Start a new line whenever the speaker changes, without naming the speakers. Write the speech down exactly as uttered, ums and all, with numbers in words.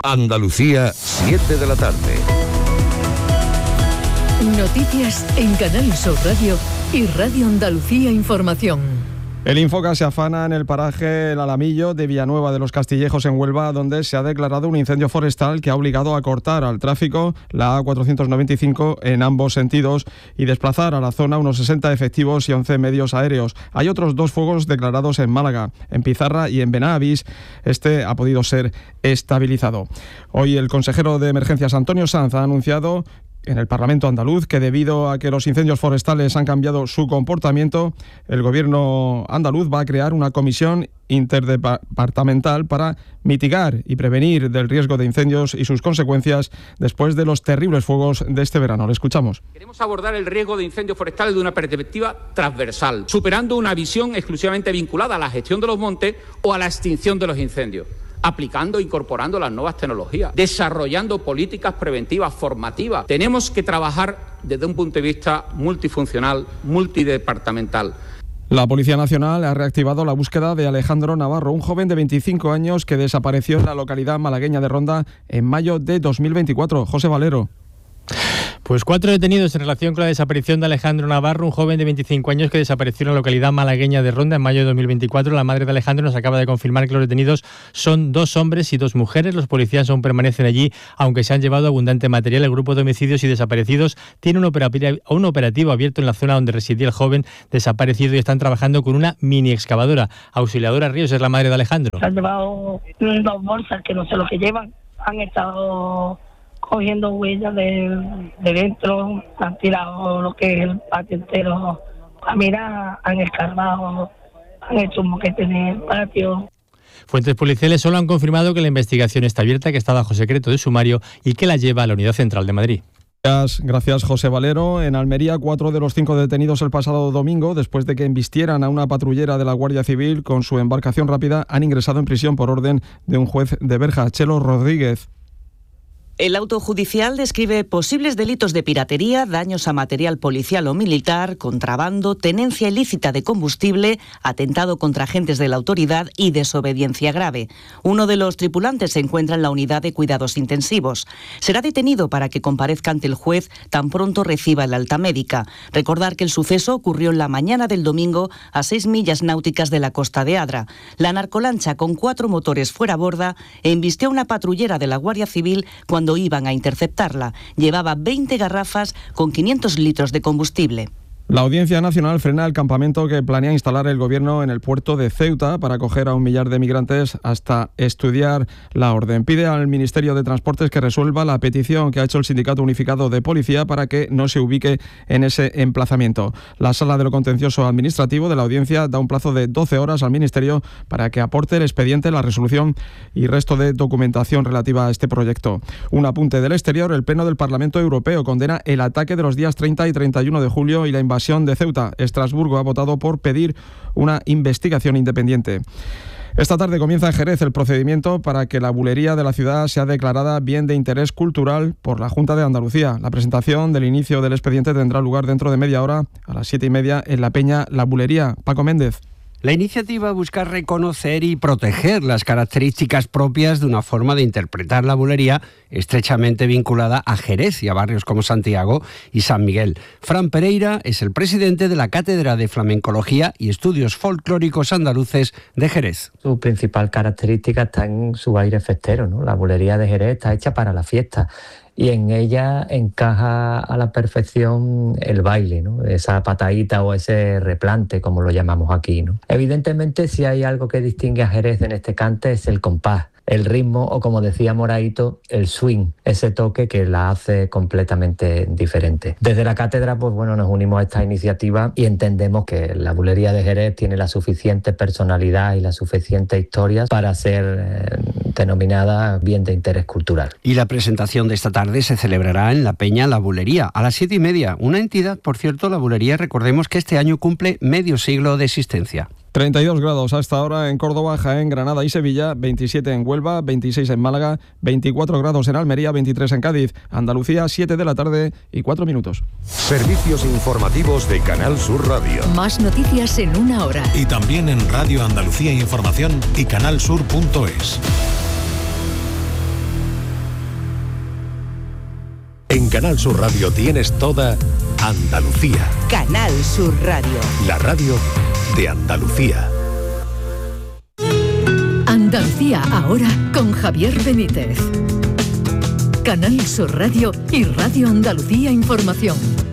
Andalucía, siete de la tarde.
Noticias en Canal Sur Radio y Radio Andalucía Información.
El Infoca se afana en el paraje El Alamillo de Villanueva de los Castillejos en Huelva, donde se ha declarado un incendio forestal que ha obligado a cortar al tráfico la A cuatrocientos noventa y cinco en ambos sentidos y desplazar a la zona unos sesenta efectivos y once medios aéreos. Hay otros dos fuegos declarados en Málaga, en Pizarra y en Benavís. Este ha podido ser estabilizado. Hoy el consejero de Emergencias, Antonio Sanz, ha anunciado en el Parlamento andaluz que debido a que los incendios forestales han cambiado su comportamiento, el gobierno andaluz va a crear una comisión interdepartamental para mitigar y prevenir del riesgo de incendios y sus consecuencias después de los terribles fuegos de este verano. Le escuchamos.
Queremos abordar el riesgo de incendios forestales de una perspectiva transversal, superando una visión exclusivamente vinculada a la gestión de los montes o a la extinción de los incendios, aplicando e incorporando las nuevas tecnologías, desarrollando políticas preventivas, formativas. Tenemos que trabajar desde un punto de vista multifuncional, multidepartamental.
La Policía Nacional ha reactivado la búsqueda de Alejandro Navarro, un joven de veinticinco años que desapareció en la localidad malagueña de Ronda en mayo de dos mil veinticuatro. José Valero.
Pues cuatro detenidos en relación con la desaparición de Alejandro Navarro, un joven de veinticinco años que desapareció en la localidad malagueña de Ronda en mayo de dos mil veinticuatro. La madre de Alejandro nos acaba de confirmar que los detenidos son dos hombres y dos mujeres. Los policías aún permanecen allí, aunque se han llevado abundante material. El grupo de homicidios y desaparecidos tiene un operativo, un operativo abierto en la zona donde residía el joven desaparecido y están trabajando con una mini excavadora. Auxiliadora Ríos es la madre de Alejandro.
Se han llevado dos bolsas que no sé lo que llevan. Han estado cogiendo huellas de, de dentro, han tirado lo que es el patio entero. A mirar, han escarbado, han hecho un moquete en el patio.
Fuentes policiales solo han confirmado que la investigación está abierta, que está bajo secreto de sumario y que la lleva a la Unidad Central de Madrid.
Gracias, José Valero. En Almería, cuatro de los cinco detenidos el pasado domingo, después de que embistieran a una patrullera de la Guardia Civil con su embarcación rápida, han ingresado en prisión por orden de un juez de Berja, Chelo Rodríguez.
El auto judicial describe posibles delitos de piratería, daños a material policial o militar, contrabando, tenencia ilícita de combustible, atentado contra agentes de la autoridad y desobediencia grave. Uno de los tripulantes se encuentra en la unidad de cuidados intensivos. Será detenido para que comparezca ante el juez tan pronto reciba el alta médica. Recordar que el suceso ocurrió en la mañana del domingo a seis millas náuticas de la costa de Adra. La narcolancha con cuatro motores fuera a borda embistió a una patrullera de la Guardia Civil cuando Cuando iban a interceptarla. Llevaba veinte garrafas con quinientos litros de combustible.
La Audiencia Nacional frena el campamento que planea instalar el Gobierno en el puerto de Ceuta para acoger a un millar de migrantes hasta estudiar la orden. Pide al Ministerio de Transportes que resuelva la petición que ha hecho el Sindicato Unificado de Policía para que no se ubique en ese emplazamiento. La Sala de lo Contencioso Administrativo de la Audiencia da un plazo de doce horas al Ministerio para que aporte el expediente, la resolución y resto de documentación relativa a este proyecto. Un apunte del exterior: el Pleno del Parlamento Europeo condena el ataque de los días treinta y treinta y uno de julio y la invasión de Ceuta. Estrasburgo ha votado por pedir una investigación independiente. Esta tarde comienza en Jerez el procedimiento para que la bulería de la ciudad sea declarada bien de interés cultural por la Junta de Andalucía. La presentación del inicio del expediente tendrá lugar dentro de media hora, a las siete y media, en la Peña La Bulería. Paco Méndez.
La iniciativa busca reconocer y proteger las características propias de una forma de interpretar la bulería estrechamente vinculada a Jerez y a barrios como Santiago y San Miguel. Fran Pereira es el presidente de la Cátedra de Flamencología y Estudios Folclóricos Andaluces de Jerez.
Su principal característica está en su aire festero, ¿no? La bulería de Jerez está hecha para la fiesta y en ella encaja a la perfección el baile, ¿no? Esa patadita o ese replante, como lo llamamos aquí, ¿no? Evidentemente, si hay algo que distingue a Jerez en este cante es el compás, el ritmo o, como decía Moraito, el swing, ese toque que la hace completamente diferente. Desde la cátedra, pues bueno, nos unimos a esta iniciativa y entendemos que la bulería de Jerez tiene la suficiente personalidad y la suficiente historia para ser eh, denominada bien de interés cultural.
Y la presentación de esta tarde se celebrará en la Peña La Bulería, a las siete y media. Una entidad, por cierto, la bulería, recordemos que este año cumple medio siglo de existencia.
treinta y dos grados a esta hora en Córdoba, Jaén, Granada y Sevilla, veintisiete en Huelva, veintiséis en Málaga, veinticuatro grados en Almería, veintitrés en Cádiz. Andalucía, siete de la tarde y cuatro minutos.
Servicios informativos de Canal Sur Radio.
Más noticias en una hora.
Y también en Radio Andalucía Información y canal sur punto es.
En Canal Sur Radio tienes toda Andalucía.
Canal Sur Radio.
La radio de Andalucía.
Andalucía ahora con Javier Benítez. Canal Sur Radio y Radio Andalucía Información.